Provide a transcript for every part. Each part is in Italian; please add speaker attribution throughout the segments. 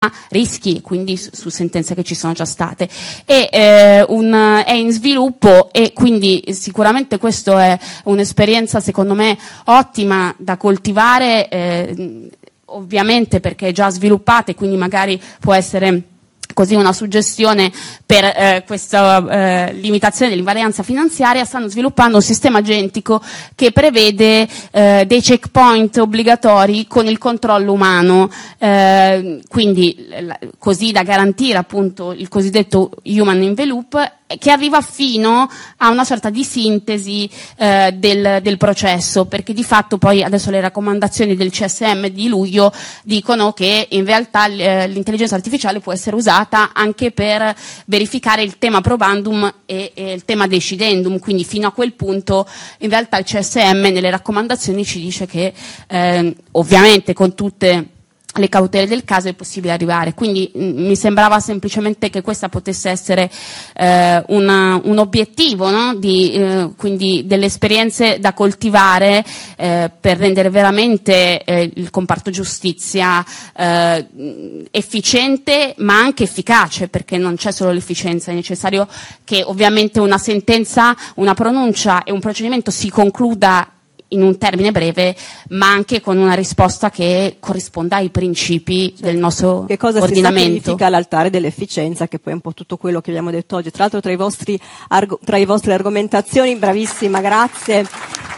Speaker 1: rischi, quindi su sentenze che ci sono già state, e è in sviluppo, e quindi sicuramente questo è un'esperienza secondo me ottima da coltivare, ovviamente perché è già sviluppata e quindi magari può essere così una suggestione per questa limitazione dell'invarianza finanziaria. Stanno sviluppando un sistema agentico che prevede dei checkpoint obbligatori con il controllo umano, quindi così da garantire appunto il cosiddetto human in the loop, che arriva fino a una sorta di sintesi del processo, perché di fatto poi adesso le raccomandazioni del CSM di luglio dicono che in realtà l'intelligenza artificiale può essere usata anche per verificare il tema probandum e il tema decidendum, quindi fino a quel punto in realtà il CSM nelle raccomandazioni ci dice che ovviamente con tutte le cautele del caso è possibile arrivare. Quindi mi sembrava semplicemente che questa potesse essere un obiettivo, no? Quindi delle esperienze da coltivare per rendere veramente il comparto giustizia efficiente ma anche efficace, perché non c'è solo l'efficienza, è necessario che ovviamente una sentenza, una pronuncia e un procedimento si concluda in un termine breve, ma anche con una risposta che corrisponda ai principi del nostro
Speaker 2: che cosa
Speaker 1: ordinamento.
Speaker 2: Si sacrifica all'altare dell'efficienza, che poi è un po' tutto quello che abbiamo detto oggi. Tra l'altro tra i vostre argomentazioni, bravissima, grazie.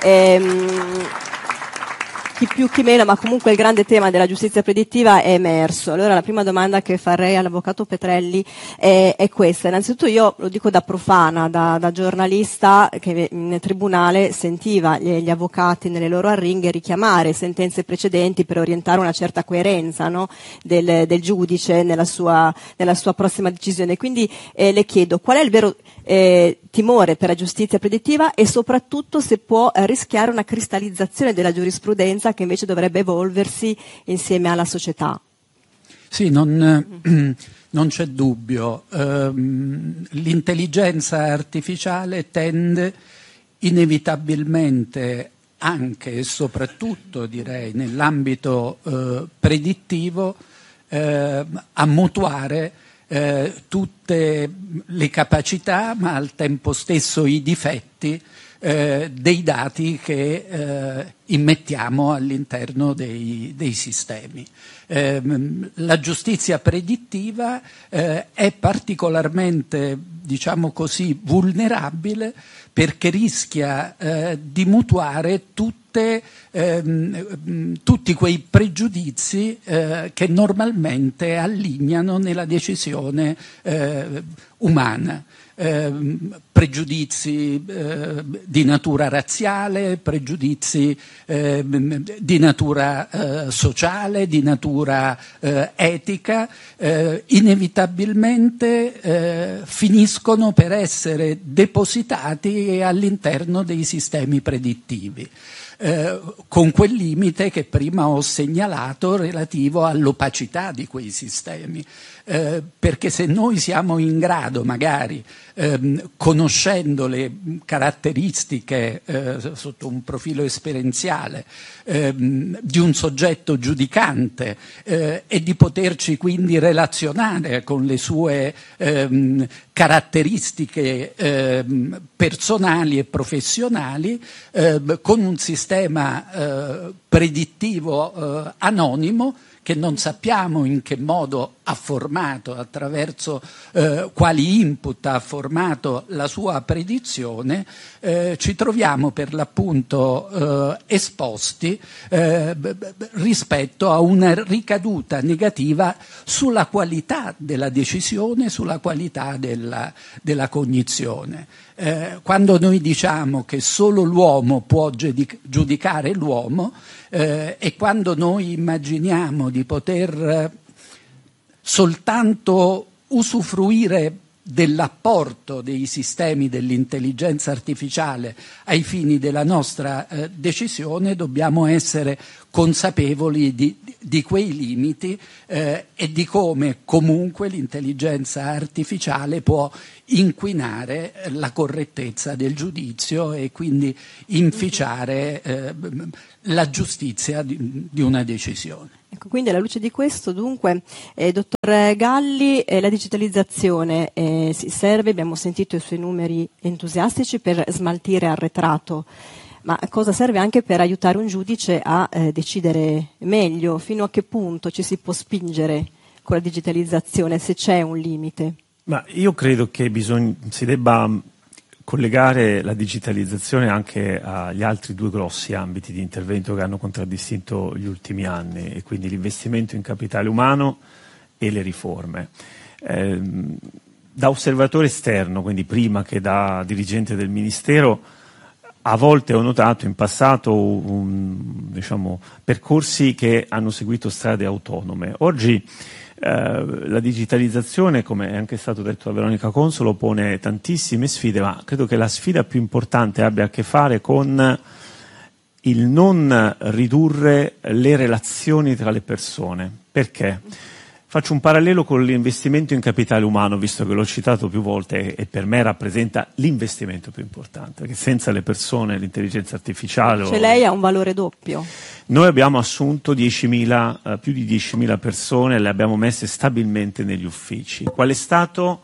Speaker 2: Chi più chi meno, ma comunque il grande tema della giustizia predittiva è emerso. Allora la prima domanda che farei all'avvocato Petrelli è questa. Innanzitutto io lo dico da profana, da giornalista che nel tribunale sentiva gli avvocati nelle loro arringhe richiamare sentenze precedenti per orientare una certa coerenza, no, del giudice nella sua prossima decisione. Quindi le chiedo qual è il vero timore per la giustizia predittiva e soprattutto se può rischiare una cristallizzazione della giurisprudenza che invece dovrebbe evolversi insieme alla società.
Speaker 3: Sì, non c'è dubbio. L'intelligenza artificiale tende inevitabilmente anche e soprattutto, direi, nell'ambito predittivo a mutuare tutte le capacità ma al tempo stesso i difetti dei dati che immettiamo all'interno dei sistemi. La giustizia predittiva è particolarmente, diciamo così, vulnerabile perché rischia di mutuare tutti quei pregiudizi che normalmente allineano nella decisione umana. Pregiudizi di natura razziale, pregiudizi di natura sociale, di natura etica, inevitabilmente finiscono per essere depositati all'interno dei sistemi predittivi. Con quel limite che prima ho segnalato relativo all'opacità di quei sistemi, perché se noi siamo in grado, magari conoscendo le caratteristiche sotto un profilo esperienziale di un soggetto giudicante e di poterci quindi relazionare con le sue caratteristiche personali e professionali, con un sistema predittivo anonimo che non sappiamo in che modo ha formato, attraverso quali input ha formato la sua predizione, ci troviamo per l'appunto esposti rispetto a una ricaduta negativa sulla qualità della decisione, sulla qualità della cognizione. Quando noi diciamo che solo l'uomo può giudicare l'uomo, e quando noi immaginiamo di poter soltanto usufruire dell'apporto dei sistemi dell'intelligenza artificiale ai fini della nostra decisione, dobbiamo essere consapevoli di quei limiti e di come comunque l'intelligenza artificiale può inquinare la correttezza del giudizio e quindi inficiare la giustizia di una decisione.
Speaker 2: Ecco, quindi alla luce di questo, dunque, dottor Galli, la digitalizzazione si serve, abbiamo sentito i suoi numeri entusiastici, per smaltire arretrato, ma cosa serve anche per aiutare un giudice a decidere meglio? Fino a che punto ci si può spingere con la digitalizzazione, se c'è un limite?
Speaker 4: Ma io credo che si debba collegare la digitalizzazione anche agli altri due grossi ambiti di intervento che hanno contraddistinto gli ultimi anni, e quindi l'investimento in capitale umano e le riforme. Da osservatore esterno, quindi prima che da dirigente del Ministero, a volte ho notato in passato percorsi che hanno seguito strade autonome. Oggi la digitalizzazione, come è anche stato detto da Veronica Consolo, pone tantissime sfide, ma credo che la sfida più importante abbia a che fare con il non ridurre le relazioni tra le persone. Perché? Faccio un parallelo con l'investimento in capitale umano, visto che l'ho citato più volte e per me rappresenta l'investimento più importante, perché senza le persone l'intelligenza artificiale...
Speaker 2: Cioè lei ha un valore doppio.
Speaker 4: Noi abbiamo assunto più di 10.000 persone, le abbiamo messe stabilmente negli uffici. Qual è stato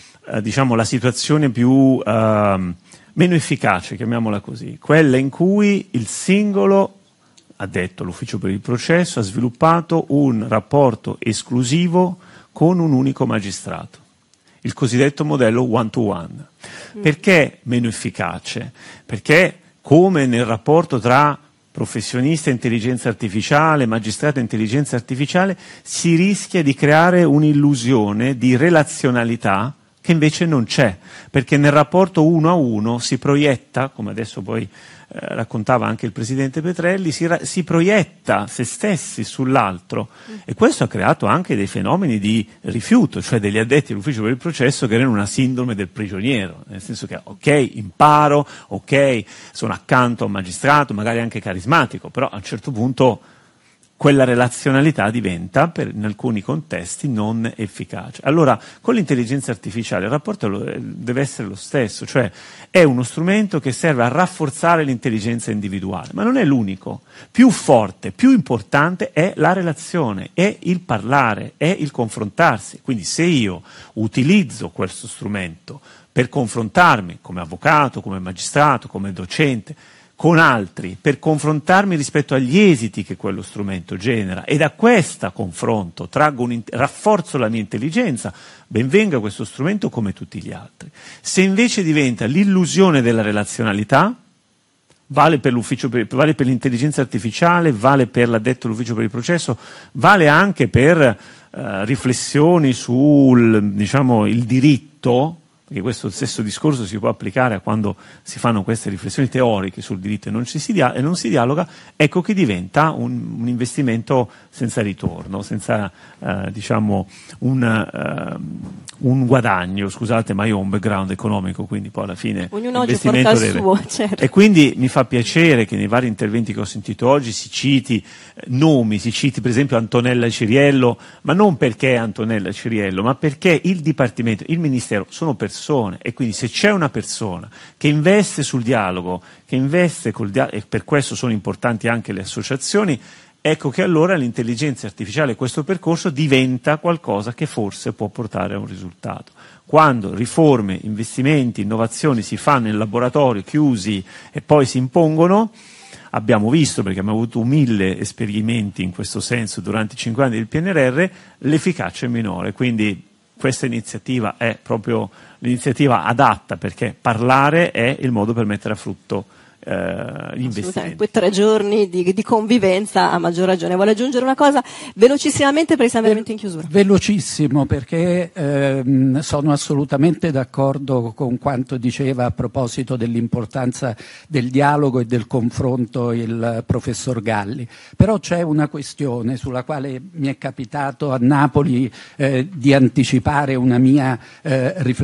Speaker 4: la situazione meno efficace, chiamiamola così? Quella in cui il singolo addetto all'ufficio per il processo ha sviluppato un rapporto esclusivo con un unico magistrato, il cosiddetto modello one-to-one. Perché meno efficace? Perché, come nel rapporto tra professionista intelligenza artificiale, magistrato intelligenza artificiale, si rischia di creare un'illusione di relazionalità che invece non c'è, perché nel rapporto uno a uno si proietta, come adesso poi raccontava anche il presidente Petrelli, si proietta se stessi sull'altro, e questo ha creato anche dei fenomeni di rifiuto, cioè degli addetti all'ufficio per il processo che erano una sindrome del prigioniero, nel senso che ok, imparo, ok, sono accanto a un magistrato, magari anche carismatico, però a un certo punto quella relazionalità diventa, in alcuni contesti, non efficace. Allora, con l'intelligenza artificiale il rapporto deve essere lo stesso, cioè è uno strumento che serve a rafforzare l'intelligenza individuale, ma non è l'unico. Più forte, più importante è la relazione, è il parlare, è il confrontarsi. Quindi se io utilizzo questo strumento per confrontarmi come avvocato, come magistrato, come docente, con altri, per confrontarmi rispetto agli esiti che quello strumento genera, e da questo confronto rafforzo la mia intelligenza, ben venga questo strumento come tutti gli altri. Se invece diventa l'illusione della relazionalità, vale per l'intelligenza artificiale, vale per l'addetto all'ufficio per il processo, vale anche per riflessioni sul il diritto, perché questo stesso discorso si può applicare a quando si fanno queste riflessioni teoriche sul diritto e non si dialoga, ecco che diventa un investimento senza ritorno, senza un guadagno. Scusate, ma io ho un background economico, quindi poi alla fine
Speaker 2: ognuno oggi porta il suo, certo.
Speaker 4: E quindi mi fa piacere che nei vari interventi che ho sentito oggi si citi nomi, si citi per esempio Antonella Ciriello, ma non perché è Antonella Ciriello, ma perché il Dipartimento, il Ministero sono persone, e quindi se c'è una persona che investe sul dialogo, che investe e per questo sono importanti anche le associazioni, ecco che allora l'intelligenza artificiale, questo percorso, diventa qualcosa che forse può portare a un risultato. Quando riforme, investimenti, innovazioni si fanno in laboratorio chiusi e poi si impongono, abbiamo visto, perché abbiamo avuto 1000 esperimenti in questo senso durante i 5 anni del PNRR, l'efficacia è minore. Quindi questa iniziativa è proprio l'iniziativa adatta, perché parlare è il modo per mettere a frutto gli investimenti.
Speaker 2: Poi 3 giorni di convivenza, a maggior ragione. Vuole aggiungere una cosa velocissimamente, perché siamo veramente in chiusura?
Speaker 3: Velocissimo, perché sono assolutamente d'accordo con quanto diceva a proposito dell'importanza del dialogo e del confronto il professor Galli. Però c'è una questione sulla quale mi è capitato a Napoli di anticipare una mia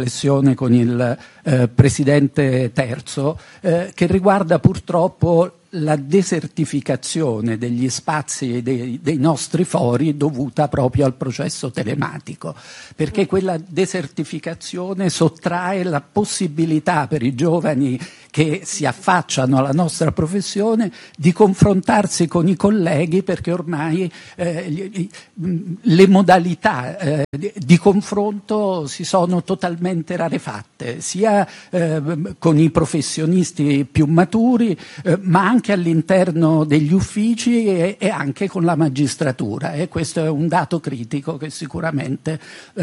Speaker 3: riflessione con il Presidente Terzo, che riguarda purtroppo la desertificazione degli spazi dei nostri fori dovuta proprio al processo telematico, perché quella desertificazione sottrae la possibilità per i giovani che si affacciano alla nostra professione di confrontarsi con i colleghi, perché ormai le modalità di confronto si sono totalmente rarefatte, sia con i professionisti più maturi, ma anche all'interno degli uffici e anche con la magistratura, e questo è un dato critico che sicuramente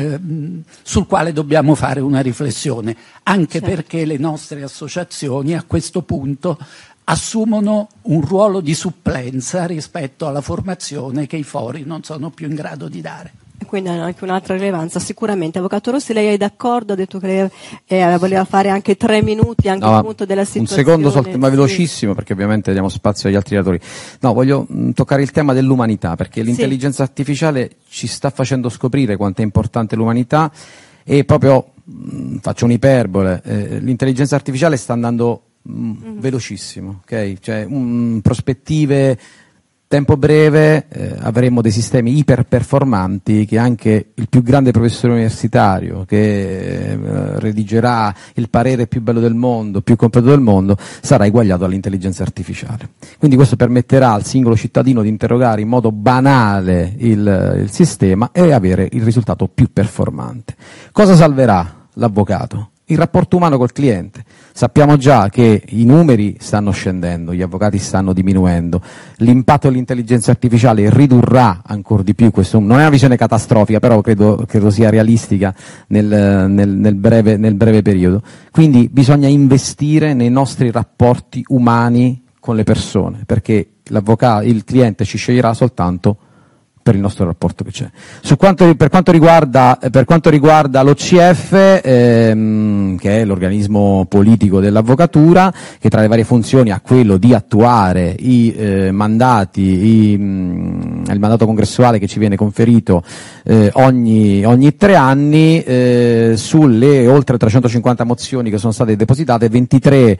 Speaker 3: sul quale dobbiamo fare una riflessione, anche perché le nostre associazioni a questo punto assumono un ruolo di supplenza rispetto alla formazione che i fori non sono più in grado di dare.
Speaker 2: Quindi hanno anche un'altra rilevanza, sicuramente. Avvocato Rossi, lei è d'accordo? Ha detto che voleva fare anche 3 minuti, anche il punto della situazione.
Speaker 5: Un secondo, ma velocissimo, perché ovviamente diamo spazio agli altri relatori. No, voglio toccare il tema dell'umanità, perché l'intelligenza artificiale ci sta facendo scoprire quanto è importante l'umanità, e proprio, faccio un'iperbole, l'intelligenza artificiale sta andando velocissimo, ok? Cioè, prospettive tempo breve, avremo dei sistemi iperperformanti che anche il più grande professore universitario che redigerà il parere più bello del mondo, più completo del mondo, sarà eguagliato all'intelligenza artificiale. Quindi questo permetterà al singolo cittadino di interrogare in modo banale il sistema e avere il risultato più performante. Cosa salverà l'avvocato? Il rapporto umano col cliente. Sappiamo già che i numeri stanno scendendo, gli avvocati stanno diminuendo, l'impatto dell'intelligenza artificiale ridurrà ancora di più questo. Non è una visione catastrofica, però credo sia realistica nel breve periodo. Quindi bisogna investire nei nostri rapporti umani con le persone, perché il cliente ci sceglierà soltanto per il nostro rapporto che c'è. Per quanto riguarda l'OCF, che è l'organismo politico dell'avvocatura, che tra le varie funzioni ha quello di attuare i mandati, il mandato congressuale che ci viene conferito ogni 3 anni, sulle oltre 350 mozioni che sono state depositate, 23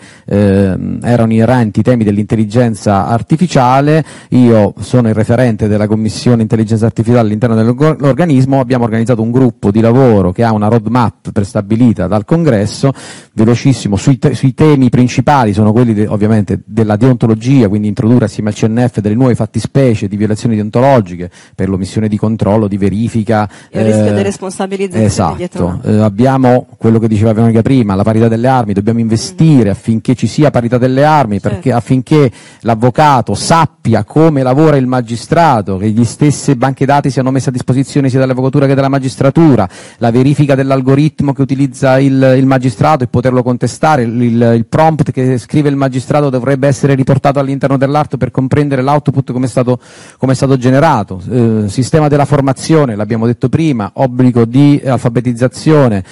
Speaker 5: erano inerenti ai temi dell'intelligenza artificiale. Io sono il referente della commissione intelligenza artificiale all'interno dell'organismo. Abbiamo organizzato un gruppo di lavoro che ha una roadmap prestabilita dal Congresso, velocissimo, sui temi principali sono quelli ovviamente della deontologia, quindi introdurre assieme al CNF delle nuove fattispecie di violazioni deontologiche per l'omissione di controllo, di verifica.
Speaker 2: Il rischio di responsabilizzazione dietro.
Speaker 5: Abbiamo quello che diceva Veronica prima, la parità delle armi, dobbiamo investire affinché ci sia parità delle armi, perché affinché l'avvocato sappia come lavora il magistrato, che gli stesse banche dati siano messe a disposizione sia dall'avvocatura che dalla magistratura, la verifica dell'algoritmo che utilizza il magistrato e poterlo contestare, il prompt che scrive il magistrato dovrebbe essere riportato all'interno dell'atto per comprendere l'output come è stato generato, sistema della formazione, l'abbiamo detto prima, obbligo di alfabetizzazione.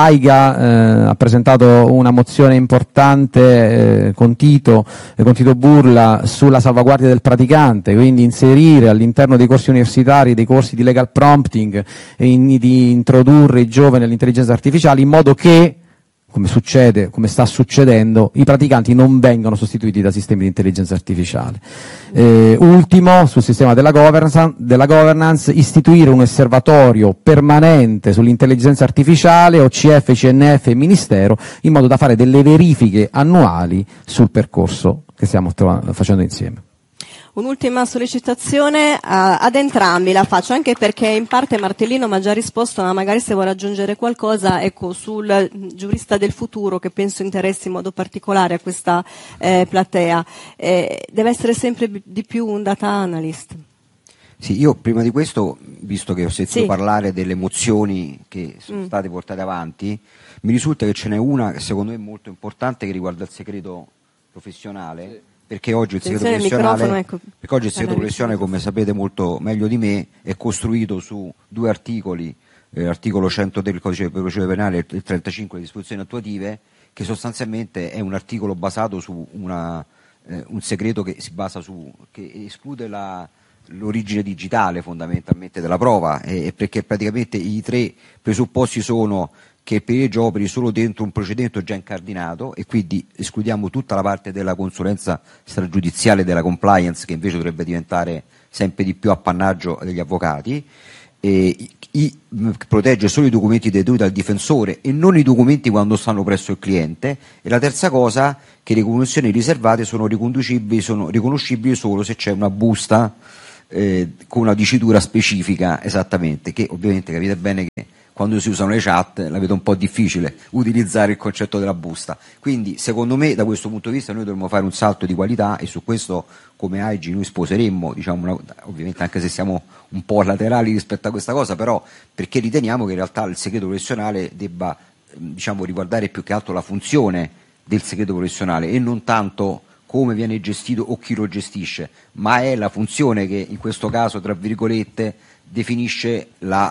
Speaker 5: L'AIGA ha presentato una mozione importante con Tito Burla sulla salvaguardia del praticante, quindi inserire all'interno dei corsi universitari dei corsi di legal prompting di introdurre i giovani all'intelligenza artificiale in modo che, come sta succedendo, i praticanti non vengano sostituiti da sistemi di intelligenza artificiale. Ultimo, sul sistema della governance, istituire un osservatorio permanente sull'intelligenza artificiale, OCF, CNF e Ministero, in modo da fare delle verifiche annuali sul percorso che stiamo facendo insieme.
Speaker 2: Un'ultima sollecitazione ad entrambi, la faccio anche perché in parte Martellino mi ha già risposto, ma magari se vuole aggiungere qualcosa, ecco, sul giurista del futuro, che penso interessi in modo particolare a questa platea, deve essere sempre di più un data analyst.
Speaker 6: Sì, io prima di questo, visto che ho sentito parlare delle mozioni che sono state portate avanti, mi risulta che ce n'è una che secondo me è molto importante, che riguarda il segreto professionale. Perché oggi il segreto professionale, come sapete molto meglio di me, è costruito su 2 articoli, l'articolo 100 del codice di procedura penale e il 35 delle disposizioni attuative, che sostanzialmente è un articolo basato su un segreto che si basa che esclude l'origine digitale fondamentalmente della prova, perché praticamente i 3 presupposti sono che il privilegio operi solo dentro un procedimento già incardinato, e quindi escludiamo tutta la parte della consulenza stragiudiziale, della compliance, che invece dovrebbe diventare sempre di più appannaggio degli avvocati. Protegge solo i documenti detenuti dal difensore e non i documenti quando stanno presso il cliente. E la terza cosa, che le comunicazioni riservate sono riconoscibili solo se c'è una busta con una dicitura specifica, esattamente, che ovviamente capite bene che quando si usano le chat la vedo un po' difficile utilizzare il concetto della busta. Quindi secondo me, da questo punto di vista, noi dovremmo fare un salto di qualità, e su questo come AIG noi sposeremmo, diciamo, ovviamente anche se siamo un po' laterali rispetto a questa cosa, però perché riteniamo che in realtà il segreto professionale debba, diciamo, riguardare più che altro la funzione del segreto professionale e non tanto come viene gestito o chi lo gestisce, ma è la funzione che in questo caso, tra virgolette, definisce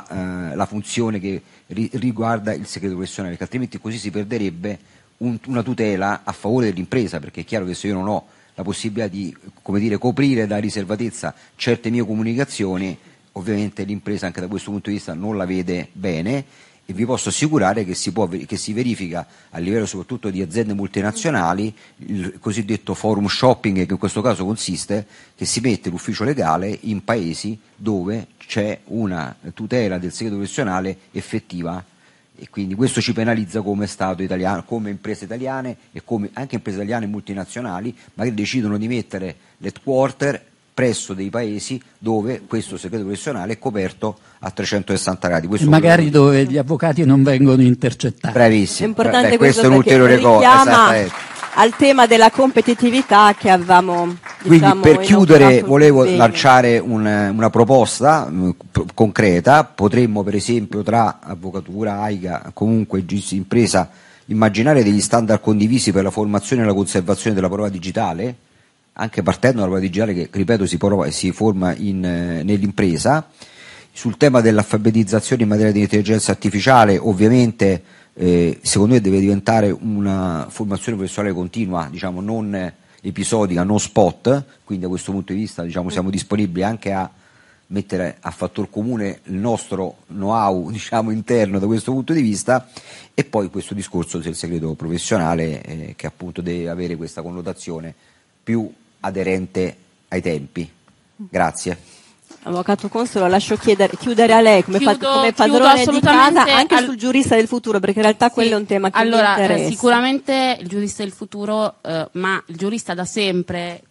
Speaker 6: la funzione che riguarda il segreto professionale, che altrimenti così si perderebbe una tutela a favore dell'impresa, perché è chiaro che se io non ho la possibilità di, come dire, coprire da riservatezza certe mie comunicazioni, ovviamente l'impresa anche da questo punto di vista non la vede bene. E vi posso assicurare che si verifica a livello soprattutto di aziende multinazionali il cosiddetto forum shopping, che in questo caso consiste che si mette l'ufficio legale in paesi dove c'è una tutela del segreto professionale effettiva, e quindi questo ci penalizza come Stato italiano, come imprese italiane e come anche imprese italiane multinazionali, ma che decidono di mettere l'headquarter presso dei paesi dove questo segreto professionale è coperto a 360 gradi. Questo
Speaker 3: magari dove gli avvocati non vengono intercettati.
Speaker 6: Bravissimo.
Speaker 2: È importante
Speaker 6: questo è un
Speaker 2: perché
Speaker 6: ulteriore
Speaker 2: richiama al tema della competitività che avevamo, diciamo,
Speaker 6: quindi per chiudere volevo lanciare una proposta concreta. Potremmo per esempio tra avvocatura, AIGA, comunque impresa, immaginare degli standard condivisi per la formazione e la conservazione della prova digitale, anche partendo dalla prova digitale che, ripeto, si forma nell'impresa. Sul tema dell'alfabetizzazione in materia di intelligenza artificiale, ovviamente secondo me deve diventare una formazione professionale continua, diciamo, non episodica, non spot, quindi da questo punto di vista, diciamo, siamo disponibili anche a mettere a fattor comune il nostro know-how, diciamo, interno da questo punto di vista. E poi questo discorso del segreto professionale che appunto deve avere questa connotazione più aderente ai tempi. Grazie.
Speaker 2: Avvocato Consolo, lascio chiudere a lei come padrone di casa anche sul giurista del futuro, perché in realtà quello è un tema che mi interessa.
Speaker 1: Sicuramente il giurista del futuro, ma il giurista da sempre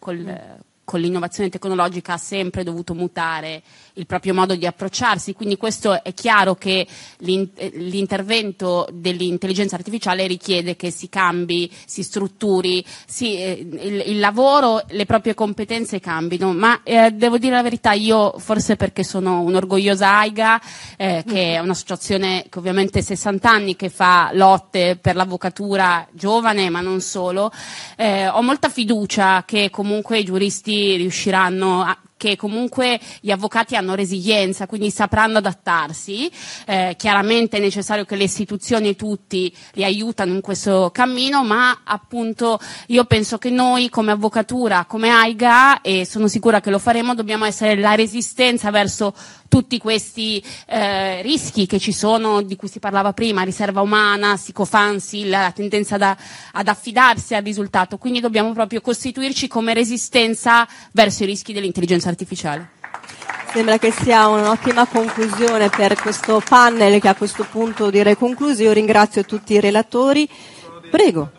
Speaker 1: con l'innovazione tecnologica ha sempre dovuto mutare il proprio modo di approcciarsi, quindi questo è chiaro che l'intervento dell'intelligenza artificiale richiede che si cambi, si strutturi, il lavoro, le proprie competenze cambino, ma devo dire la verità, io forse perché sono un'orgogliosa AIGA, che è un'associazione che ovviamente 60 anni che fa lotte per l'avvocatura giovane, ma non solo, ho molta fiducia che comunque i giuristi riusciranno che comunque gli avvocati hanno resilienza, quindi sapranno adattarsi. Chiaramente è necessario che le istituzioni tutti li aiutano in questo cammino, ma appunto io penso che noi come avvocatura, come AIGA, e sono sicura che lo faremo, dobbiamo essere la resistenza verso tutti questi rischi che ci sono, di cui si parlava prima, riserva umana, sicofanzi, la tendenza ad affidarsi al risultato. Quindi dobbiamo proprio costituirci come resistenza verso i rischi dell'intelligenza artificiale.
Speaker 2: Sembra che sia un'ottima conclusione per questo panel, che a questo punto direi concluso. Io ringrazio tutti i relatori. Prego.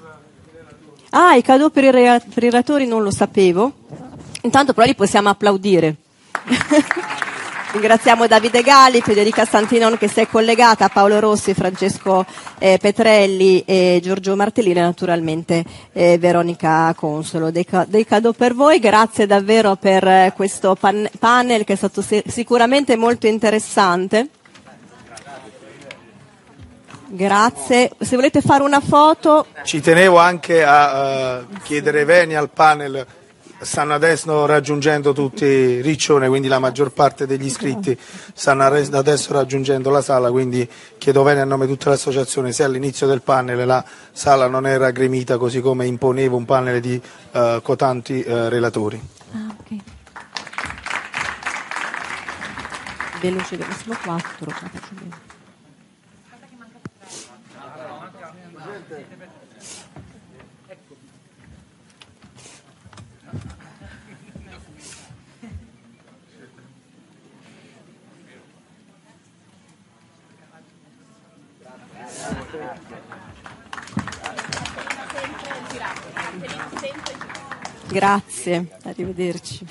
Speaker 2: I cadeau per i relatori non lo sapevo. Intanto però li possiamo applaudire. Ringraziamo Davide Galli, Federica Santinon che si è collegata, Paolo Rossi, Francesco Petrelli e Giorgio Martellini e naturalmente Veronica Consolo. Dei cadeau per voi, grazie davvero per questo panel che è stato sicuramente molto interessante. Grazie. Se volete fare una foto.
Speaker 7: Ci tenevo anche a chiedere venia al panel. Stanno adesso raggiungendo tutti Riccione, quindi la maggior parte degli iscritti stanno adesso raggiungendo la sala, quindi chiedo bene a nome di tutta l'associazione se all'inizio del panel la sala non era gremita così come imponeva un panel di cotanti relatori.
Speaker 2: Ok. Veloce, sono 4. Grazie, arrivederci.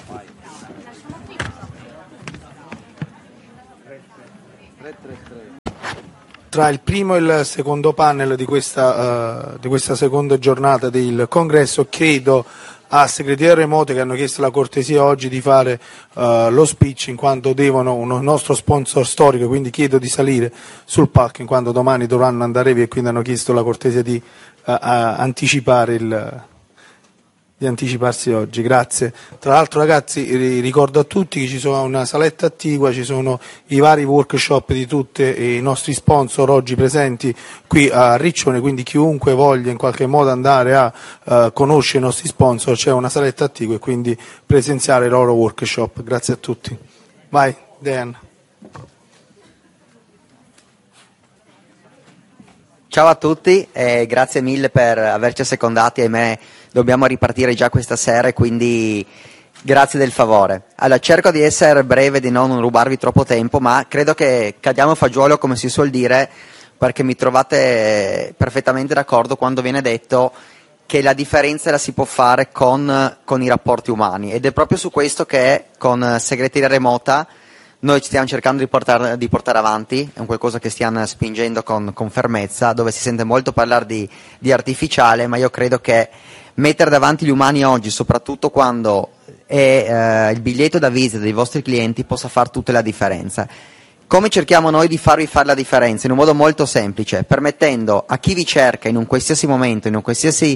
Speaker 7: Tra il primo e il secondo panel di questa seconda giornata del congresso chiedo a segreterie remote che hanno chiesto la cortesia oggi di fare lo speech in quanto devono un nostro sponsor storico, quindi chiedo di salire sul palco in quanto domani dovranno andare via e quindi hanno chiesto la cortesia di anticiparsi oggi, grazie. Tra l'altro ragazzi ricordo a tutti che ci sono una saletta attigua, ci sono i vari workshop di tutti i nostri sponsor oggi presenti qui a Riccione, quindi chiunque voglia in qualche modo andare a conoscere i nostri sponsor c'è una saletta attigua e quindi presenziare i loro workshop. Grazie a tutti. Vai, Dan.
Speaker 8: Ciao a tutti e grazie mille per averci assecondati, ahimè dobbiamo ripartire già questa sera e quindi grazie del favore. Allora cerco di essere breve, di non rubarvi troppo tempo, ma credo che cadiamo a fagiolo come si suol dire, perché mi trovate perfettamente d'accordo quando viene detto che la differenza la si può fare con i rapporti umani, ed è proprio su questo che con segreteria remota noi ci stiamo cercando di portare avanti, è un qualcosa che stiamo spingendo con fermezza, dove si sente molto parlare di artificiale, ma io credo che mettere davanti gli umani oggi, soprattutto quando è il biglietto da visita dei vostri clienti, possa fare tutta la differenza. Come cerchiamo noi di farvi fare la differenza? In un modo molto semplice, permettendo a chi vi cerca in un qualsiasi momento, durante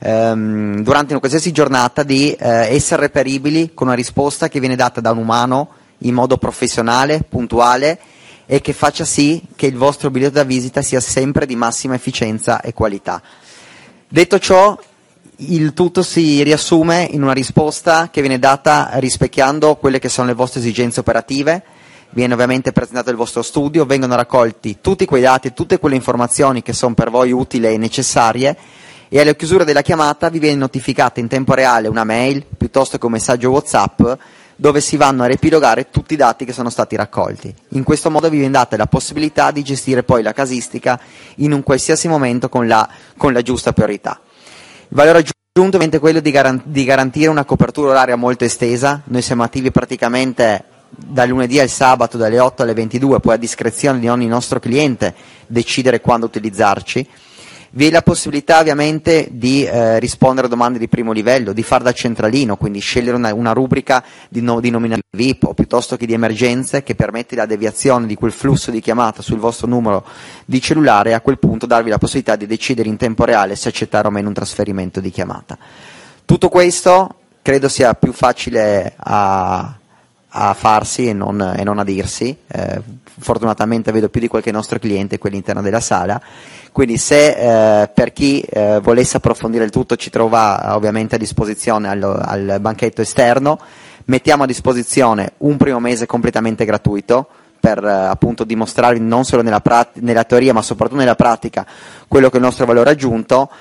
Speaker 8: una qualsiasi giornata, di essere reperibili con una risposta che viene data da un umano in modo professionale, puntuale, e che faccia sì che il vostro biglietto da visita sia sempre di massima efficienza e qualità. Detto ciò, il tutto si riassume in una risposta che viene data rispecchiando quelle che sono le vostre esigenze operative. Viene ovviamente presentato il vostro studio, vengono raccolti tutti quei dati, tutte quelle informazioni che sono per voi utili e necessarie, e alla chiusura della chiamata vi viene notificata in tempo reale una mail piuttosto che un messaggio WhatsApp dove si vanno a riepilogare tutti i dati che sono stati raccolti. In questo modo vi viene data la possibilità di gestire poi la casistica in un qualsiasi momento con la giusta priorità. Il valore aggiunto è quello di garantire una copertura oraria molto estesa. Noi siamo attivi praticamente dal lunedì al sabato dalle 8 alle 22, poi a discrezione di ogni nostro cliente decidere quando utilizzarci. Vi è la possibilità ovviamente di rispondere a domande di primo livello, di far da centralino, quindi scegliere una rubrica di nominativi VIP o piuttosto che di emergenze che permette la deviazione di quel flusso di chiamata sul vostro numero di cellulare, e a quel punto darvi la possibilità di decidere in tempo reale se accettare o meno un trasferimento di chiamata. Tutto questo credo sia più facile a farsi e non a dirsi. Fortunatamente vedo più di qualche nostro cliente qui all'interno della sala, quindi se per chi volesse approfondire il tutto ci trova ovviamente a disposizione al banchetto esterno. Mettiamo a disposizione un primo mese completamente gratuito per appunto dimostrarvi non solo nella teoria ma soprattutto nella pratica quello che è il nostro valore aggiunto.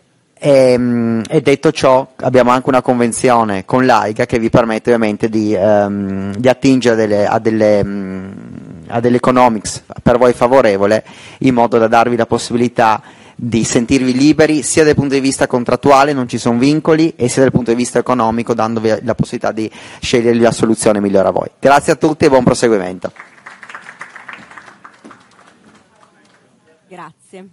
Speaker 8: E detto ciò, abbiamo anche una convenzione con l'AIGA che vi permette ovviamente di attingere a delle economics per voi favorevole, in modo da darvi la possibilità di sentirvi liberi sia dal punto di vista contrattuale, non ci sono vincoli, e sia dal punto di vista economico, dandovi la possibilità di scegliere la soluzione migliore a voi. Grazie a tutti e buon proseguimento.
Speaker 2: Grazie.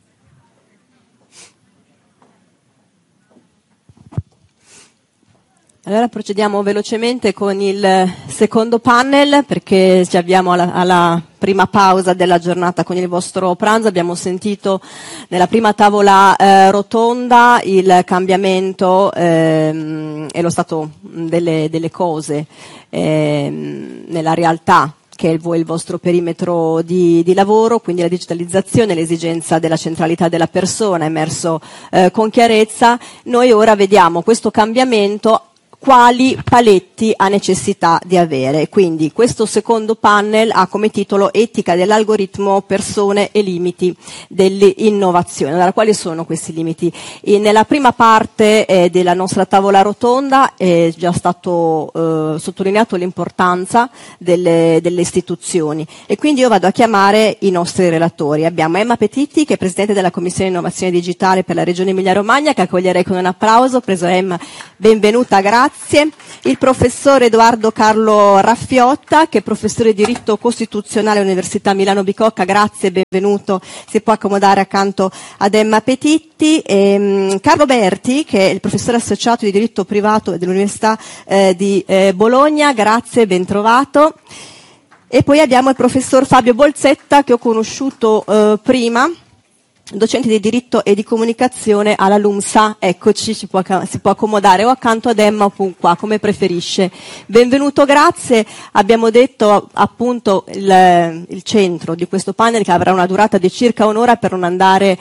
Speaker 2: Allora procediamo velocemente con il secondo panel, perché ci avviamo alla prima pausa della giornata con il vostro pranzo. Abbiamo sentito nella prima tavola rotonda il cambiamento e lo stato delle cose nella realtà che è il vostro perimetro di lavoro, quindi la digitalizzazione, l'esigenza della centralità della persona è emerso con chiarezza. Noi ora vediamo questo cambiamento quali paletti ha necessità di avere. Quindi questo secondo panel ha come titolo Etica dell'algoritmo, persone e limiti dell'innovazione. Allora, quali sono questi limiti? Nella prima parte della nostra tavola rotonda è già stato sottolineato l'importanza delle istituzioni, e quindi io vado a chiamare i nostri relatori. Abbiamo Emma Petitti, che è Presidente della Commissione Innovazione Digitale per la Regione Emilia-Romagna, che accoglierei con un applauso. Preso Emma, benvenuta, grazie. Il professor Edoardo Carlo Raffiotta, che è professore di diritto costituzionale all'Università Milano Bicocca, grazie, benvenuto, si può accomodare accanto ad Emma Petitti. Carlo Berti, che è il professore associato di diritto privato dell'Università di Bologna, grazie, ben trovato. E poi abbiamo il professor Fabio Bolzetta, che ho conosciuto prima, docente di diritto e di comunicazione alla LUMSA. Eccoci, si può accomodare o accanto ad Emma o qua, come preferisce. Benvenuto, grazie. Abbiamo detto appunto il centro di questo panel che avrà una durata di circa un'ora, per non andare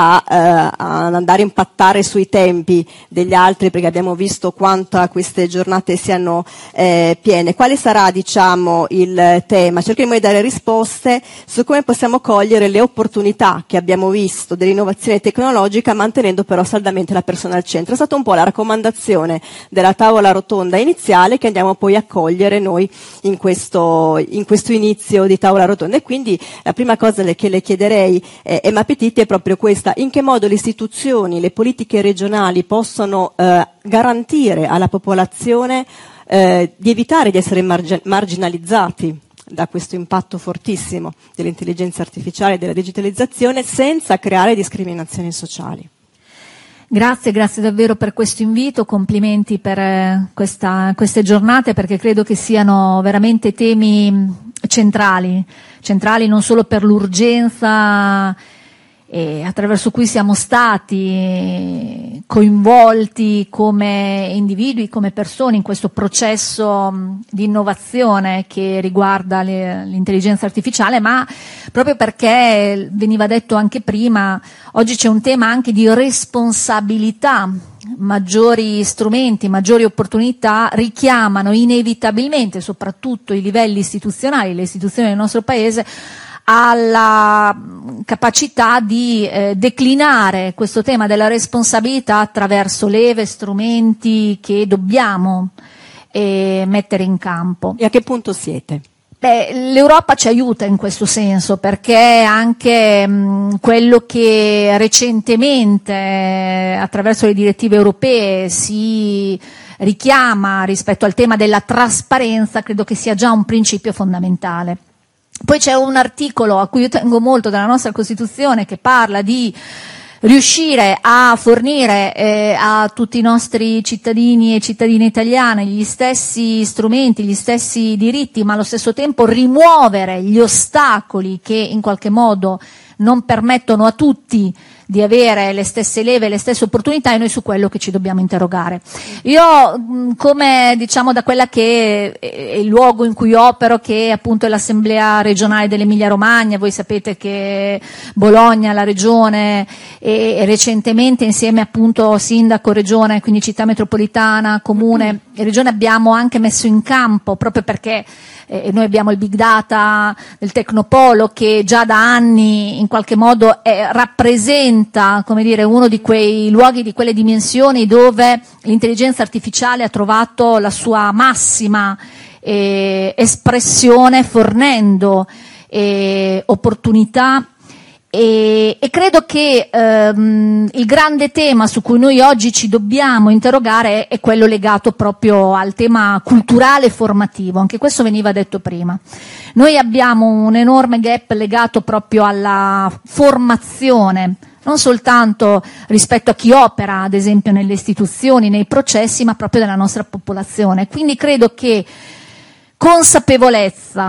Speaker 2: a impattare sui tempi degli altri, perché abbiamo visto quanto queste giornate siano piene. Quale sarà, diciamo, il tema? Cercheremo di dare risposte su come possiamo cogliere le opportunità che abbiamo visto dell'innovazione tecnologica, mantenendo però saldamente la persona al centro. È stata un po' la raccomandazione della tavola rotonda iniziale, che andiamo poi a cogliere noi in questo inizio di tavola rotonda. E quindi la prima cosa che le chiederei, Emma Petitti, è proprio questa: in che modo le istituzioni, le politiche regionali possono garantire alla popolazione di evitare di essere marginalizzati da questo impatto fortissimo dell'intelligenza artificiale e della digitalizzazione, senza creare discriminazioni sociali.
Speaker 9: Grazie davvero per questo invito, complimenti per queste giornate, perché credo che siano veramente temi centrali non solo per l'urgenza attraverso cui siamo stati coinvolti come individui, come persone in questo processo di innovazione che riguarda l'intelligenza artificiale, ma proprio perché, veniva detto anche prima, oggi c'è un tema anche di responsabilità. Maggiori strumenti, maggiori opportunità richiamano inevitabilmente, soprattutto i livelli istituzionali, le istituzioni del nostro Paese, alla capacità di declinare questo tema della responsabilità attraverso leve, strumenti che dobbiamo mettere in campo.
Speaker 2: E a che punto siete?
Speaker 9: L'Europa ci aiuta in questo senso, perché anche quello che recentemente attraverso le direttive europee si richiama rispetto al tema della trasparenza, credo che sia già un principio fondamentale. Poi c'è un articolo a cui io tengo molto della nostra Costituzione, che parla di riuscire a fornire a tutti i nostri cittadini e cittadine italiane gli stessi strumenti, gli stessi diritti, ma allo stesso tempo rimuovere gli ostacoli che in qualche modo non permettono a tutti di avere le stesse leve, le stesse opportunità, e noi su quello che ci dobbiamo interrogare. Io, come diciamo da quella che è il luogo in cui opero, che appunto è l'Assemblea regionale dell'Emilia Romagna, voi sapete che Bologna, la regione, e recentemente insieme appunto sindaco, regione, quindi città metropolitana, comune e regione, abbiamo anche messo in campo, proprio perché noi abbiamo il big data del Tecnopolo, che già da anni in qualche modo rappresenta, come dire, uno di quei luoghi, di quelle dimensioni dove l'intelligenza artificiale ha trovato la sua massima espressione, fornendo opportunità. E credo che il grande tema su cui noi oggi ci dobbiamo interrogare è quello legato proprio al tema culturale e formativo. Anche questo veniva detto prima. Noi abbiamo un enorme gap legato proprio alla formazione, non soltanto rispetto a chi opera, ad esempio, nelle istituzioni, nei processi, ma proprio della nostra popolazione. Quindi credo che consapevolezza,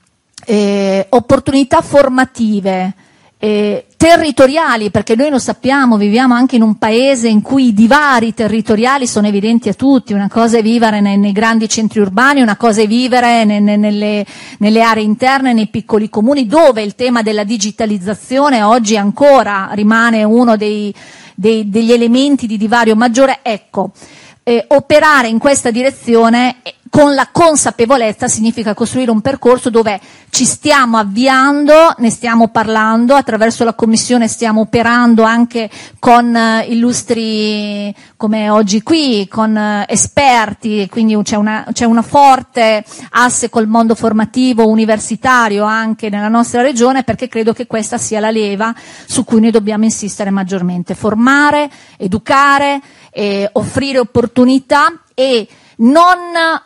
Speaker 9: opportunità formative, territoriali, perché noi lo sappiamo, viviamo anche in un paese in cui i divari territoriali sono evidenti a tutti. Una cosa è vivere nei grandi centri urbani, una cosa è vivere nelle aree interne, nei piccoli comuni, dove il tema della digitalizzazione oggi ancora rimane uno degli elementi di divario maggiore. Ecco, operare in questa direzione con la consapevolezza significa costruire un percorso dove ci stiamo avviando, ne stiamo parlando, attraverso la Commissione stiamo operando anche con illustri come oggi qui, con esperti, quindi c'è una forte asse col mondo formativo universitario anche nella nostra regione, perché credo che questa sia la leva su cui noi dobbiamo insistere maggiormente: formare, educare, offrire opportunità e non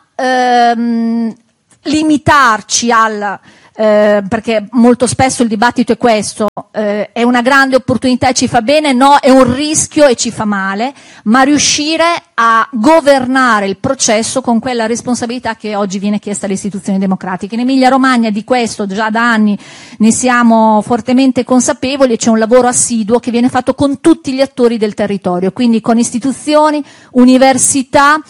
Speaker 9: limitarci perché molto spesso il dibattito è questo, è una grande opportunità e ci fa bene, no, è un rischio e ci fa male, ma riuscire a governare il processo con quella responsabilità che oggi viene chiesta alle istituzioni democratiche. In Emilia Romagna di questo già da anni ne siamo fortemente consapevoli e c'è un lavoro assiduo che viene fatto con tutti gli attori del territorio, quindi con istituzioni, università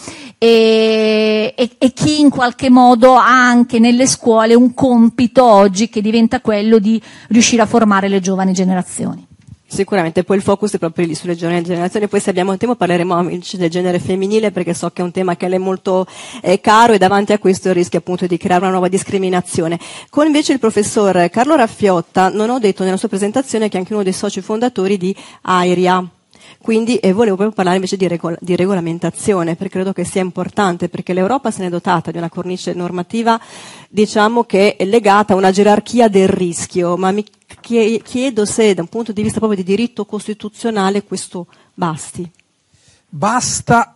Speaker 9: e chi in qualche modo ha anche nelle scuole un compito oggi che diventa quello di riuscire a formare le giovani generazioni.
Speaker 2: Sicuramente, poi il focus è proprio lì sulle giovani generazioni, poi se abbiamo tempo parleremo invece del genere femminile, perché so che è un tema che le è molto caro e davanti a questo il rischio appunto di creare una nuova discriminazione. Con invece il professor Carlo Raffiotta, non ho detto nella sua presentazione che è anche uno dei soci fondatori di AIRIA. Quindi volevo proprio parlare invece di regolamentazione, perché credo che sia importante, perché l'Europa se ne è dotata di una cornice normativa, diciamo, che è legata a una gerarchia del rischio, ma mi chiedo se da un punto di vista proprio di diritto costituzionale questo basti.
Speaker 10: Basta.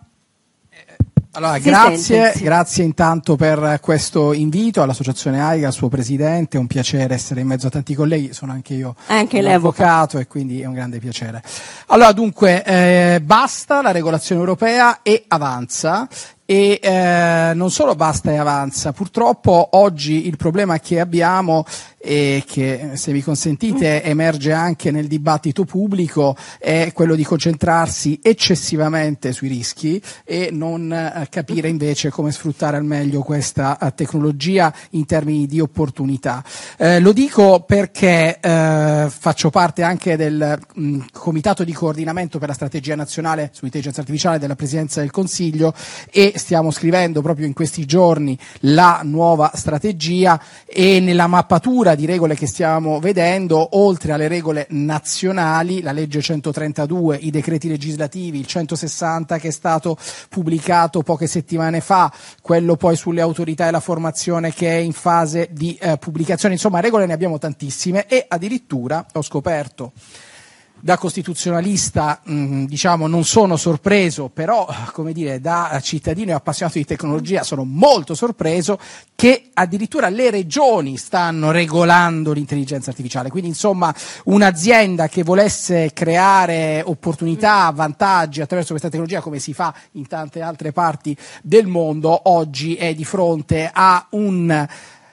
Speaker 10: Allora, grazie intanto per questo invito all'Associazione AIRIA, al suo presidente, è un piacere essere in mezzo a tanti colleghi, sono anche io un avvocato e quindi è un grande piacere. Allora, dunque, basta la regolazione europea e avanza. E non solo basta e avanza, purtroppo oggi il problema che abbiamo e che, se mi consentite, emerge anche nel dibattito pubblico è quello di concentrarsi eccessivamente sui rischi e non capire invece come sfruttare al meglio questa tecnologia in termini di opportunità. Lo dico perché faccio parte anche del Comitato di coordinamento per la strategia nazionale sull'intelligenza artificiale della Presidenza del Consiglio e stiamo scrivendo proprio in questi giorni la nuova strategia, e nella mappatura di regole che stiamo vedendo, oltre alle regole nazionali, la legge 132, i decreti legislativi, il 160 che è stato pubblicato poche settimane fa, quello poi sulle autorità e la formazione che è in fase di pubblicazione, insomma regole ne abbiamo tantissime e addirittura ho scoperto, da costituzionalista diciamo non sono sorpreso, però come dire da cittadino e appassionato di tecnologia sono molto sorpreso che addirittura le regioni stanno regolando l'intelligenza artificiale, quindi insomma un'azienda che volesse creare opportunità, vantaggi attraverso questa tecnologia, come si fa in tante altre parti del mondo, oggi è di fronte a un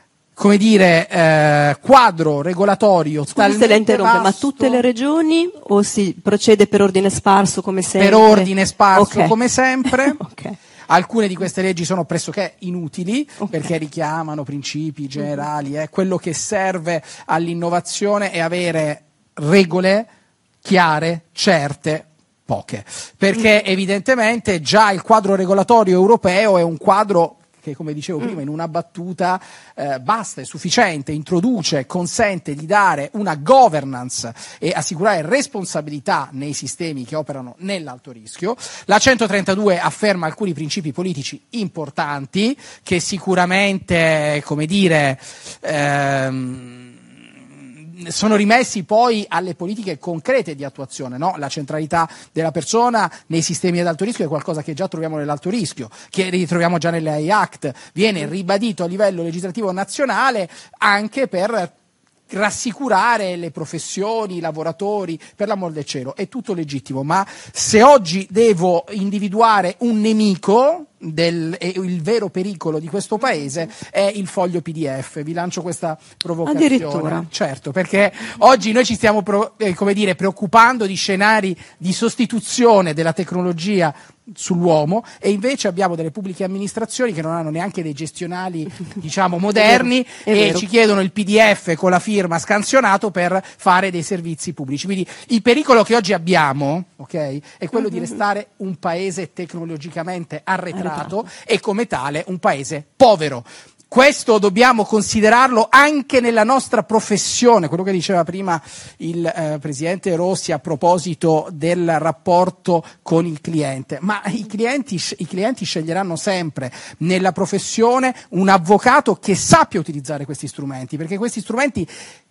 Speaker 10: quadro regolatorio talmente
Speaker 2: se la interrompe,
Speaker 10: vasto.
Speaker 2: Ma tutte le regioni o si procede per ordine sparso come sempre?
Speaker 10: Per ordine sparso
Speaker 2: okay.
Speaker 10: come sempre.
Speaker 2: Okay.
Speaker 10: Alcune di queste leggi sono pressoché inutili perché richiamano principi generali. Quello che serve all'innovazione è avere regole chiare, certe, poche. Perché evidentemente già il quadro regolatorio europeo è un quadro che, come dicevo prima, in una battuta basta, è sufficiente, introduce, consente di dare una governance e assicurare responsabilità nei sistemi che operano nell'alto rischio. La 132 afferma alcuni principi politici importanti che sicuramente, come dire, sono rimessi poi alle politiche concrete di attuazione, no? La centralità della persona nei sistemi ad alto rischio è qualcosa che già troviamo nell'alto rischio, che ritroviamo già nelle AI Act, viene ribadito a livello legislativo nazionale anche per rassicurare le professioni, i lavoratori, per l'amor del cielo, è tutto legittimo, ma se oggi devo individuare un nemico e il vero pericolo di questo paese è il foglio PDF. Vi lancio questa provocazione.
Speaker 2: Addirittura.
Speaker 10: Certo, perché oggi noi ci stiamo preoccupando di scenari di sostituzione della tecnologia sull'uomo, e invece abbiamo delle pubbliche amministrazioni che non hanno neanche dei gestionali moderni
Speaker 2: è vero.
Speaker 10: Ci chiedono il PDF con la firma scansionato per fare dei servizi pubblici. Quindi il pericolo che oggi abbiamo, è quello di restare un paese tecnologicamente arretrato e come tale un paese povero. Questo dobbiamo considerarlo anche nella nostra professione, quello che diceva prima il Presidente Rossi a proposito del rapporto con il cliente. Ma i clienti sceglieranno sempre nella professione un avvocato che sappia utilizzare questi strumenti, perché questi strumenti